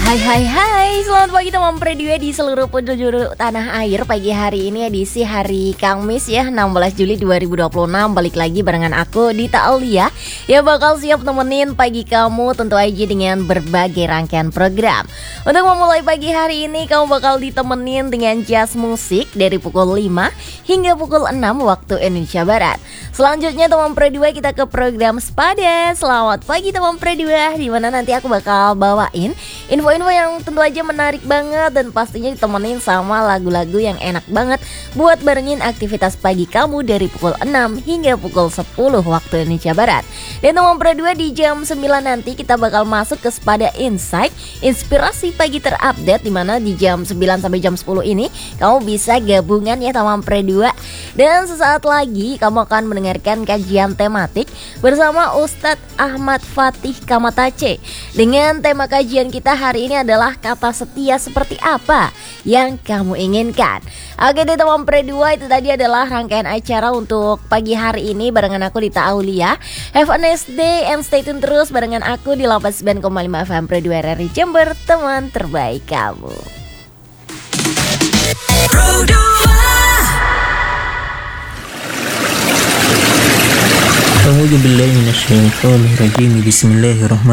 Hai, selamat pagi teman Predua di seluruh penjuru tanah air. Pagi hari ini edisi hari Kamis ya, 16 Juli 2026. Balik lagi barengan aku Dita Aulia yang bakal siap nemenin pagi kamu tentu aja dengan berbagai rangkaian program. Untuk memulai pagi hari ini kamu bakal ditemenin dengan jazz musik dari pukul 5 hingga pukul 6 waktu Indonesia Barat. Selanjutnya teman Predua kita ke program Sepada. Selamat pagi teman Predua, dimana nanti aku bakal bawain info-info yang tentu aja menarik banget dan pastinya ditemenin sama lagu-lagu yang enak banget buat barengin aktivitas pagi kamu dari pukul 6 hingga pukul 10 waktu Indonesia Barat. Dan teman Predua di jam 9 nanti kita bakal masuk ke Sepada Insight, inspirasi pagi terupdate, dimana di jam 9 sampai jam 10 ini kamu bisa gabungan ya teman Predua. Dan sesaat lagi kamu akan mendengarkan kajian tematik bersama Ustadz Ahmad Fatih Kamatace. Dengan tema kajian kita hari ini adalah kata setia seperti apa yang kamu inginkan. Oke deh teman Predua, itu tadi adalah rangkaian acara untuk pagi hari ini barengan aku Dita Aulia. Have a nice day and stay tune terus barengan aku di 89,5 FM Predua RRI Jember, teman terbaik kamu. أعوذ بالله من الشيطان الرجيم بسم الله الرحمن